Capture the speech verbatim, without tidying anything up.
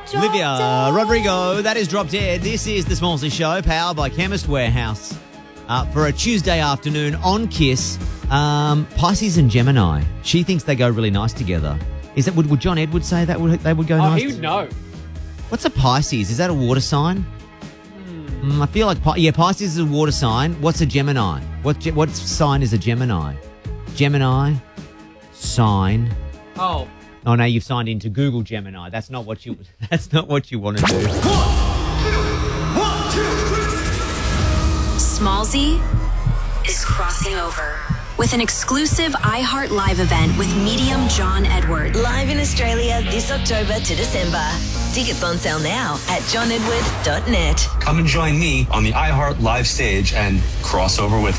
Olivia Rodrigo, that is Drop Dead. This is the Smallsy Show, powered by Chemist Warehouse. Uh, for a Tuesday afternoon on Kiss, um, Pisces and Gemini. She thinks they go really nice together. Is that would, would John Edwards say that would they would go Oh, nice? he would know. What's a Pisces? Is that a water sign? Hmm. Mm, I feel like Pi- yeah, Pisces is a water sign. What's a Gemini? What ge- what sign is a Gemini? Gemini sign. Oh. Oh no, you've signed into Google Gemini. That's not what you. That's not what you want to do. Smallsy is crossing over with an exclusive iHeart Live event with medium John Edward. Live in Australia this October to December. Tickets on sale now at john edward dot net. Come and join me on the iHeart Live stage and cross over with